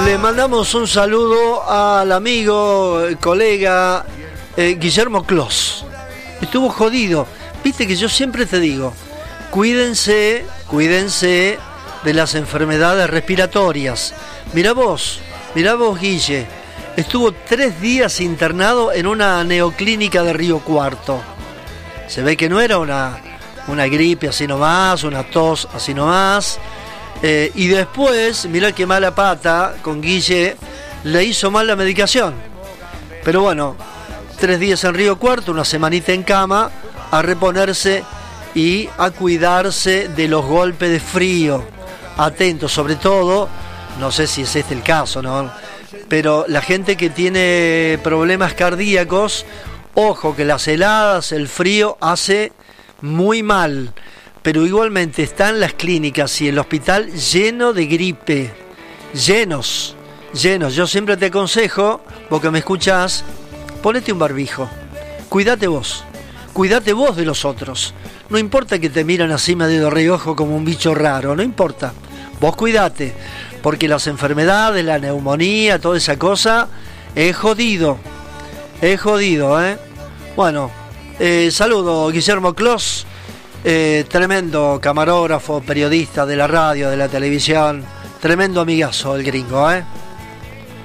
Le mandamos un saludo al amigo, colega Guillermo Clos. Estuvo jodido. Viste que yo siempre te digo, cuídense de las enfermedades respiratorias. Mirá vos, Guille. Estuvo 3 días internado en una neoclínica de Río Cuarto. Se ve que no era una gripe así nomás, una tos así nomás. Y después, mirá qué mala pata con Guille, le hizo mal la medicación. Pero bueno, 3 días en Río Cuarto, una semanita en cama, a reponerse y a cuidarse de los golpes de frío. Atento, sobre todo, no sé si es este el caso, ¿no? Pero la gente que tiene problemas cardíacos, ojo que las heladas, el frío hace muy mal. Pero igualmente están las clínicas y el hospital lleno de gripe. Llenos. Yo siempre te aconsejo, vos que me escuchás, ponete un barbijo. Cuídate vos de los otros. No importa que te miran así medio de reojo como un bicho raro, no importa. Vos cuídate, porque las enfermedades, la neumonía, toda esa cosa, es jodido, ¿eh? Bueno, saludo Guillermo Clos, tremendo camarógrafo, periodista de la radio, de la televisión, tremendo amigazo el gringo, ¿eh?